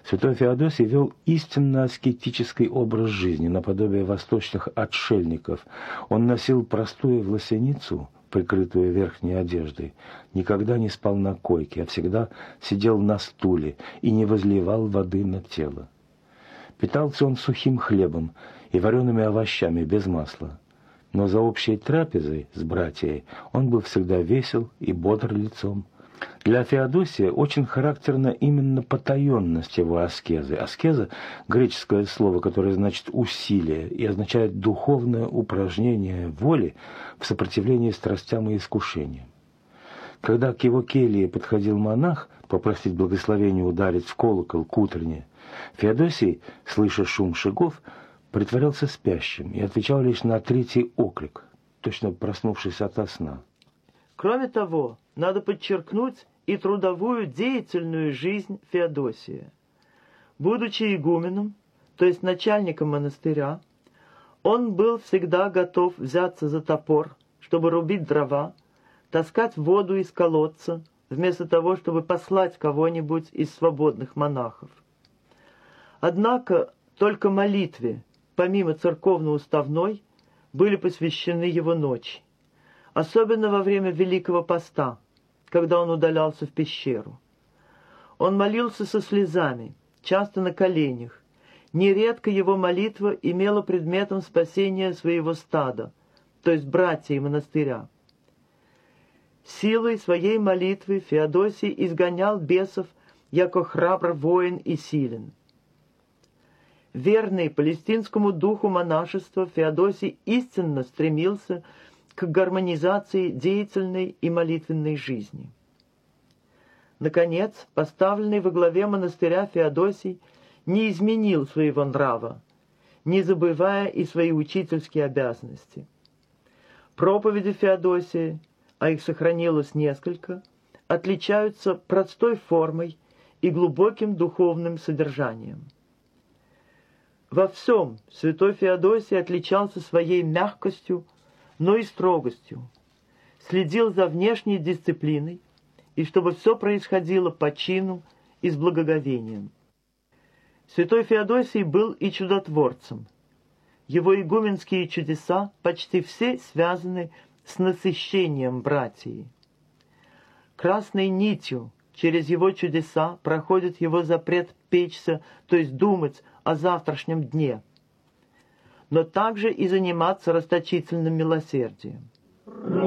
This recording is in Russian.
Святой Феодосий вел истинно аскетический образ жизни, наподобие восточных отшельников. Он носил простую власеницу, прикрытую верхней одеждой, никогда не спал на койке, а всегда сидел на стуле и не возливал воды на тело. Питался он сухим хлебом и вареными овощами без масла. Но за общей трапезой с братьями он был всегда весел и бодр лицом. Для Феодосия очень характерна именно потаенность его аскезы. Аскеза – греческое слово, которое значит «усилие» и означает духовное упражнение воли в сопротивлении страстям и искушениям. Когда к его келье подходил монах попросить благословения ударить в колокол к утренне, Феодосий, слыша шум шагов, притворялся спящим и отвечал лишь на третий оклик, точно проснувшись ото сна. Кроме того, надо подчеркнуть и трудовую деятельную жизнь Феодосия. Будучи игуменом, то есть начальником монастыря, он был всегда готов взяться за топор, чтобы рубить дрова, таскать воду из колодца, вместо того, чтобы послать кого-нибудь из свободных монахов. Однако только молитве, помимо церковно-уставной, были посвящены его ночи, особенно во время Великого Поста, когда он удалялся в пещеру. Он молился со слезами, часто на коленях. Нередко его молитва имела предметом спасения своего стада, то есть братьев монастыря. Силой своей молитвы Феодосий изгонял бесов, яко храбр воин и силен. Верный палестинскому духу монашества, Феодосий истинно стремился к гармонизации деятельной и молитвенной жизни. Наконец, поставленный во главе монастыря Феодосий не изменил своего нрава, не забывая и свои учительские обязанности. Проповеди Феодосия, а их сохранилось несколько, отличаются простой формой и глубоким духовным содержанием. Во всем святой Феодосий отличался своей мягкостью, но и строгостью, следил за внешней дисциплиной, и чтобы все происходило по чину и с благоговением. Святой Феодосий был и чудотворцем. Его игуменские чудеса почти все связаны с насыщением братьев. Красной нитью через его чудеса проходит его запрет печься, то есть думать о завтрашнем дне, но также и заниматься расточительным милосердием.